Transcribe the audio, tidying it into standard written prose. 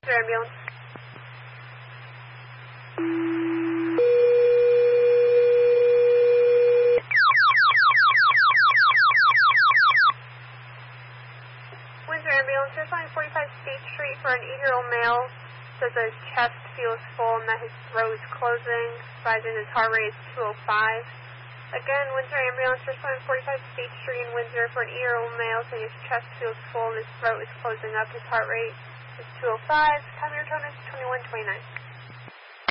Ambulance. Windsor Ambulance, responding 45 State Street for an 8-year-old male. Says his chest feels full and that his throat is closing. Advising his heart rate is 205. Again, Windsor Ambulance, responding 45 State Street in Windsor for an 8-year-old male. Saying his chest feels full and his throat is closing up. His heart rate is 205. Time of your tone is 2129.